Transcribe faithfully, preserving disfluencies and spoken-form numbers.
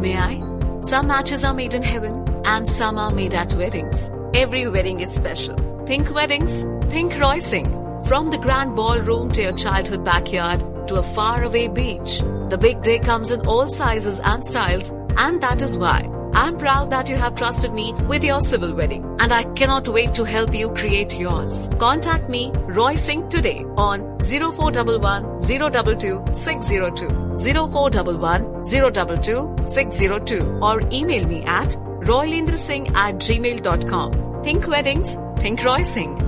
May I? Some matches are made in heaven and some are made at weddings. Every wedding is special. Think weddings, think Roy Singh. From the grand ballroom to your childhood backyard to a faraway beach, the big day comes in all sizes and styles, and that is why I'm proud that you have trusted me with your civil wedding, and I cannot wait to help you create yours. Contact me, Roy Singh, today on zero four one one, zero two two, six zero two, zero four one one, zero two two, six zero two, or email me at roylendrasingh at gmail dot com. Think weddings, think Roy Singh.